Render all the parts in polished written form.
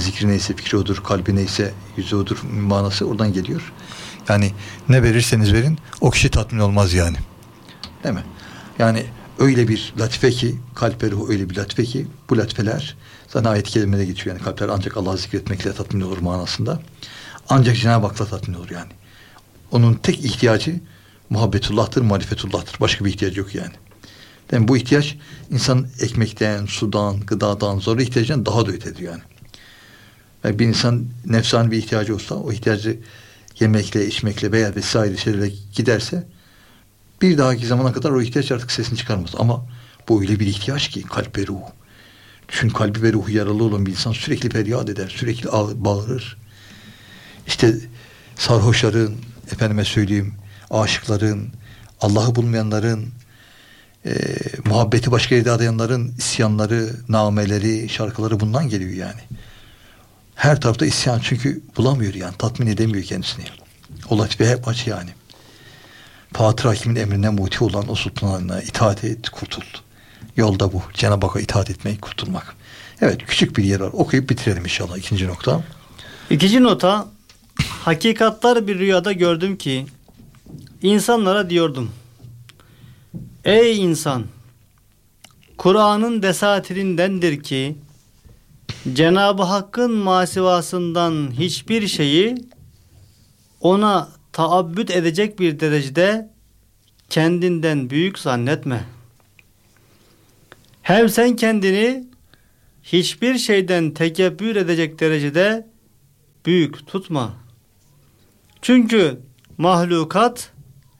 zikri neyse fikri odur, kalbi neyse yüzü odur manası oradan geliyor. Yani ne verirseniz verin o kişi tatmin olmaz yani. Değil mi? Yani öyle bir latife ki, kalp ve ruh öyle bir latife ki, bu latifeler zaten ayet-i kerimede geçiyor. Yani kalpler ancak Allah'ı zikretmekle tatmin olur manasında. Ancak Cenab-ı Hak'la tatmin olur yani. Onun tek ihtiyacı muhabbetullah'tır, marifetullah'tır. Başka bir ihtiyacı yok yani. Yani bu ihtiyaç insanın ekmekten, sudan, gıdadan, zorlu ihtiyacından daha da ötedir yani. Yani bir insan nefsani bir ihtiyacı olsa, o ihtiyacı yemekle, içmekle veya vesaire şeylerle giderse bir dahaki zamana kadar o ihtiyaç artık sesini çıkarmaz. Ama bu öyle bir ihtiyaç ki kalp ve ruh. Çünkü kalbi ve ruhu yaralı olan bir insan sürekli feryat eder, sürekli bağırır. İşte sarhoşların, efendime söyleyeyim, aşıkların, Allah'ı bulmayanların, muhabbeti başka yerde arayanların isyanları, nameleri, şarkıları bundan geliyor yani. Her tarafta isyan çünkü bulamıyor yani, tatmin edemiyor kendisini. O latife hep acı yani. Fatih Hakim'in emrine muti olan o sultanına itaat et, kurtul. Yolda bu. Cenab-ı Hakk'a itaat etmek, kurtulmak. Evet, küçük bir yer var. Okuyup bitirelim inşallah. İkinci nokta. İkinci nota, hakikatlar bir rüyada gördüm ki insanlara diyordum. Ey insan! Kur'an'ın desatirindendir ki Cenab-ı Hakk'ın masivasından hiçbir şeyi ona taabbüt edecek bir derecede kendinden büyük zannetme. Hem sen kendini hiçbir şeyden tekebbür edecek derecede büyük tutma. Çünkü mahlukat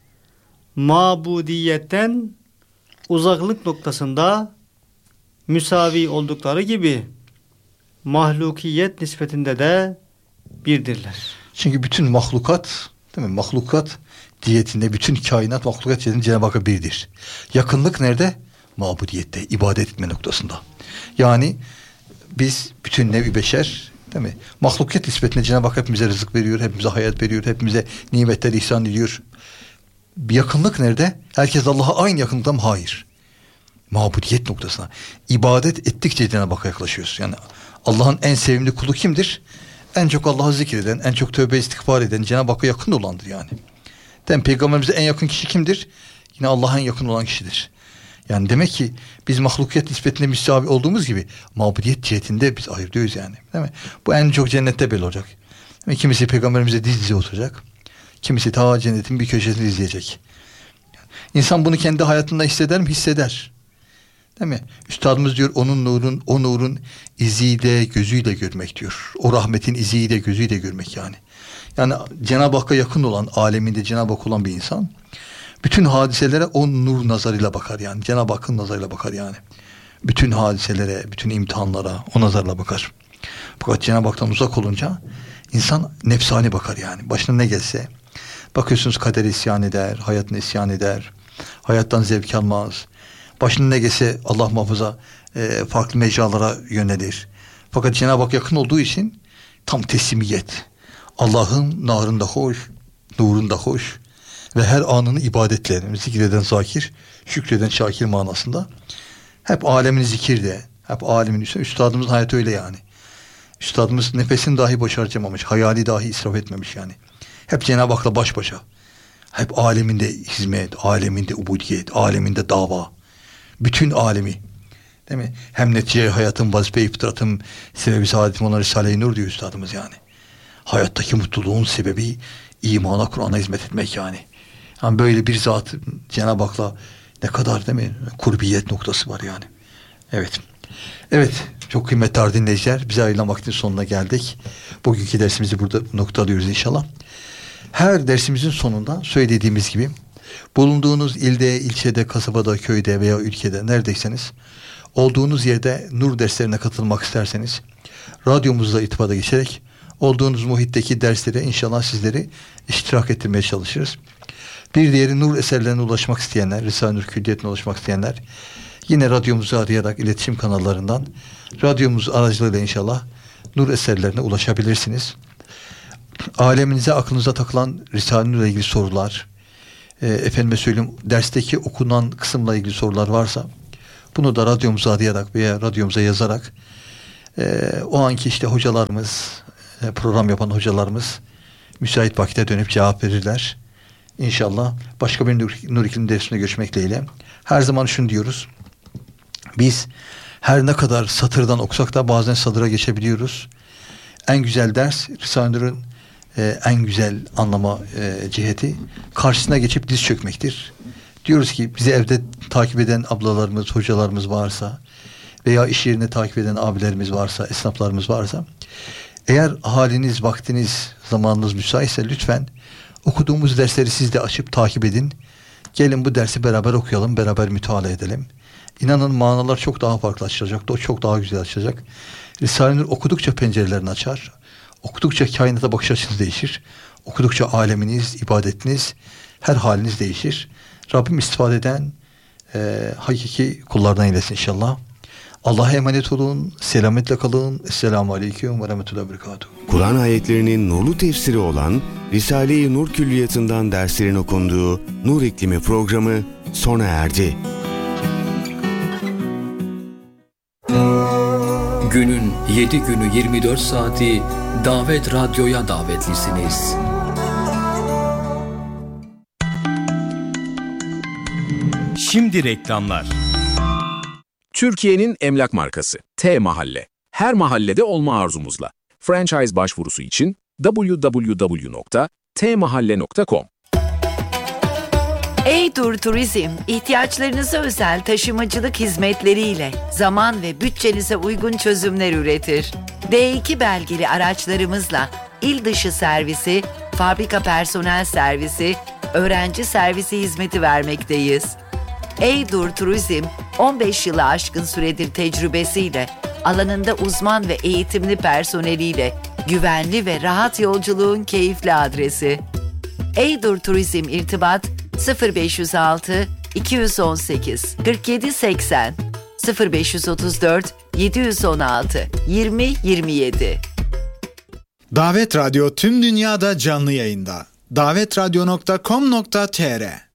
mabudiyetten uzaklık noktasında müsavi oldukları gibi mahlukiyet nispetinde de birdirler. Çünkü bütün mahlukat, değil mi? Mahlukat diyetinde, bütün kainat mahlukat diyetinde Cenab-ı Hakk'a birdir. Yakınlık nerede? Mabudiyette, ibadet etme noktasında. Yani biz bütün nevi beşer, değil mi? Mahlukiyet nispetinde Cenab-ı Hak hepimize rızık veriyor, hepimize hayat veriyor, hepimize nimetler ihsan ediyor. Bir yakınlık nerede? Herkes Allah'a aynı yakınlıkta mı? Hayır. Mabudiyet noktasına. İbadet ettikçe Cenab-ı Hakk'a yaklaşıyoruz. Yani Allah'ın en sevimli kulu kimdir? En çok Allah'ı zikreden, en çok tövbe istiğfar eden, Cenab-ı Hakk'a yakın olandır yani. Değil mi? Peygamberimize en yakın kişi kimdir? Yine Allah'a en yakın olan kişidir. Yani demek ki biz mahlukiyet nispetinde müsavi olduğumuz gibi mabudiyet cihetinde biz ayırıyoruz yani. Değil mi? Bu en çok cennette belli olacak. Değil mi? Kimisi peygamberimize diz dize oturacak. Kimisi ta cennetin bir köşesini izleyecek. İnsan bunu kendi hayatında hisseder mi? Hisseder. Değil mi? Üstadımız diyor o nurun iziyle gözüyle görmek diyor. O rahmetin iziyle gözüyle görmek yani. Yani Cenab-ı Hakk'a yakın olan, aleminde Cenab-ı Hak olan bir insan bütün hadiselere o nur nazarıyla bakar yani. Cenab-ı Hakk'ın nazarıyla bakar yani. Bütün hadiselere, bütün imtihanlara o nazarla bakar. Fakat Cenab-ı Hak'tan uzak olunca insan nefsani bakar yani. Başına ne gelse bakıyorsunuz kader isyan eder, hayatına isyan eder, hayattan zevk almaz. Başına ne gelse Allah muhafaza farklı mecralara yönelir. Fakat Cenab-ı Hak yakın olduğu için tam teslimiyet. Allah'ın narında hoş, nurunda hoş ve her anını ibadetle zikreden zakir, şükreden şakir manasında. Hep alemin zikirde, hep alemin üstadımızın hayatı öyle yani. Üstadımız nefesini dahi boş harcamamış, hayali dahi israf etmemiş yani. Hep Cenab-ı Hak'la baş başa. Hep aleminde hizmet, aleminde ubudiyet, aleminde dava. Bütün alemi. Değil mi? Hem netice hayatın, vazife-i fıtratın sebebi saadetim olan Risale-i Nur diyor üstadımız yani. Hayattaki mutluluğun sebebi imana, Kur'an'a hizmet etmek yani. Yani böyle bir zat Cenab-ı Hak'la ne kadar değil mi? Kurbiyet noktası var yani. Evet. Evet. Çok kıymetli dinleyiciler. Bize ayrılan vaktin sonuna geldik. Bugünkü dersimizi burada noktalıyoruz inşallah. Her dersimizin sonunda söylediğimiz gibi bulunduğunuz ilde, ilçede, kasabada, köyde veya ülkede neredeyseniz olduğunuz yerde nur derslerine katılmak isterseniz radyomuzla irtibata geçerek olduğunuz muhitteki derslere inşallah sizleri iştirak ettirmeye çalışırız. Bir diğeri nur eserlerine ulaşmak isteyenler, Risale-i Nur Külliyetine ulaşmak isteyenler yine radyomuzu arayarak iletişim kanallarından radyomuz aracılığıyla inşallah nur eserlerine ulaşabilirsiniz. Aleminize, aklınıza takılan Risale-i Nur'la ilgili sorular, efendime söyleyeyim dersteki okunan kısımla ilgili sorular varsa bunu da radyomuza arayarak veya radyomuza yazarak O anki işte hocalarımız, program yapan hocalarımız müsait vakitte dönüp cevap verirler. İnşallah başka bir Nur İklim dersinde görüşmek dileğiyle. Her zaman şunu diyoruz. Biz her ne kadar satırdan okusak da bazen sadıra geçebiliyoruz. En güzel ders Risale-i Nur'un en güzel anlama ciheti karşısına geçip diz çökmektir. Diyoruz ki bizi evde takip eden ablalarımız, hocalarımız varsa veya iş yerinde takip eden abilerimiz varsa, esnaflarımız varsa, eğer haliniz, vaktiniz, zamanınız müsaitse lütfen okuduğumuz dersleri siz de açıp takip edin. Gelin bu dersi beraber okuyalım, beraber müteala edelim. İnanın manalar çok daha farklı açılacak, çok daha güzel açılacak. Risale-i Nur okudukça pencerelerini açar. Okudukça kainata bakış açınız değişir. Okudukça aleminiz, ibadetiniz, her haliniz değişir. Rabbim istifade eden hakiki kullardan eylesin inşallah. Allah'a emanet olun, selametle kalın. Esselamu Aleyküm ve Rahmetullahi ve Berekatuhu. Kur'an ayetlerinin nurlu tefsiri olan Risale-i Nur Külliyatı'ndan derslerin okunduğu Nur İklimi programı sona erdi. Günün 7 günü 24 saati Davet Radyo'ya davetlisiniz. Şimdi reklamlar. Türkiye'nin emlak markası T Mahalle. Her mahallede olma arzumuzla. Franchise başvurusu için www.tmahalle.com. Eydur Turizm, ihtiyaçlarınıza özel taşımacılık hizmetleriyle zaman ve bütçenize uygun çözümler üretir. D2 belgeli araçlarımızla il dışı servisi, fabrika personel servisi, öğrenci servisi hizmeti vermekteyiz. Eydur Turizm, 15 yılı aşkın süredir tecrübesiyle, alanında uzman ve eğitimli personeliyle güvenli ve rahat yolculuğun keyifli adresi. Eydur Turizm irtibat 0506 218 47 80 0534 716 20 27. Davet Radyo tüm dünyada canlı yayında. davetradyo.com.tr